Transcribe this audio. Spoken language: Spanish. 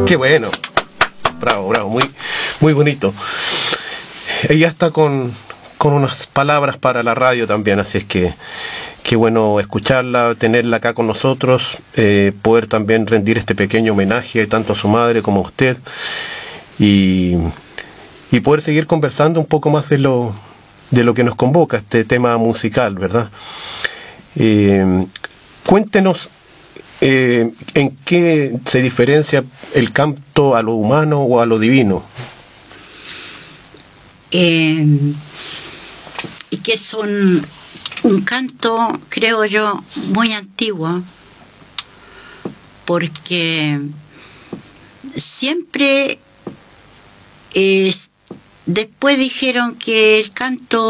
Qué bueno. Bravo, bravo, muy, muy bonito. Ella está con unas palabras para la radio también, así es que qué bueno escucharla, tenerla acá con nosotros, poder también rendir este pequeño homenaje tanto a su madre como a usted y poder seguir conversando un poco más de lo que nos convoca, este tema musical, ¿verdad? Cuéntenos en qué se diferencia el canto a lo humano o a lo divino. Y que es un canto, creo yo, muy antiguo, porque siempre después dijeron que el canto